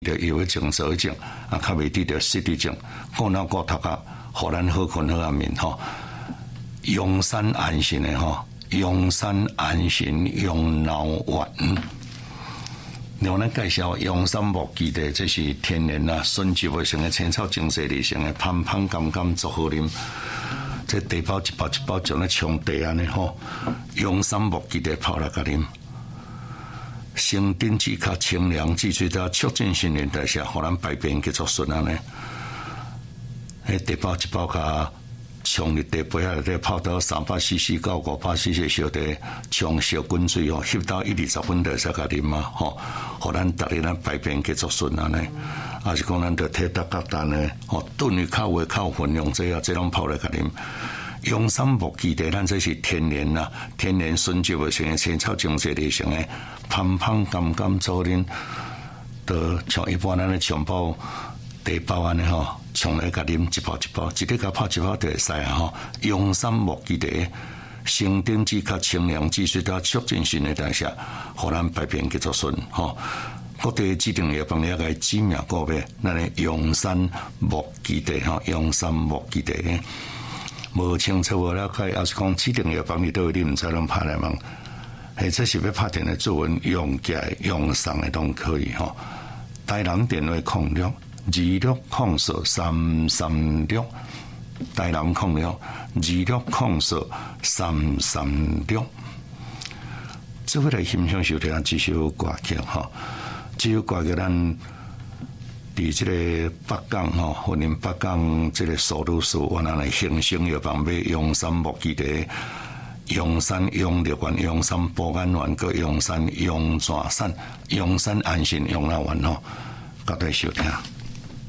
着忧郁症、躁郁症，较袂得着失智症，顾脑顾头壳，互咱好困好安眠吼。用山安神的吼，用山安神，用脑丸。另外，咱介绍用山木基的，这是天然啊，纯植物性的青草精细粒性的，香香甘甘足好啉。这茶包一包一包，像咧冲茶安尼吼。用山木基的泡来甲啉。生顶止咳清凉，至最到促进新陈代谢，互咱排便结束顺安尼。迄茶包一包甲冲入茶杯内底泡到300cc到500cc烧茶，冲烧滚水哦，翕到1-20分钟才甲啉嘛吼，互咱逐日咱排便结束顺安尼。啊是讲咱着体达较淡诶，吼炖鱼较话较有分量，这拢泡来甲啉。用山木基地，咱这是天然啦，天然纯植物性的青草精细类型的，香香甘甘做啉，都像一般咱咧冲泡茶包安尼吼，冲来甲啉一包一包，一日甲泡一包就会使啊吼。用山木基地，生顶止咳清凉，至水到促进新陈代谢，互咱排便结束顺吼。各地指定药房也该指名个别，咱咧用山木基地吼，用山木基地。无清楚无了解，要是讲指定药房里都有，你毋知拢拍来问。或者是要拍电话做文用价用送的都可以吼。台南电话0626043336，台南0626043336。这回来欣赏收听这首歌曲吼，这首歌曲咱伫这个北港吼，云林北港这个苏女士，我那来形成药房买用山木基地。用山用力丸、用山保肝丸、个用山用蛇散、用山安神用那丸吼，各位收听。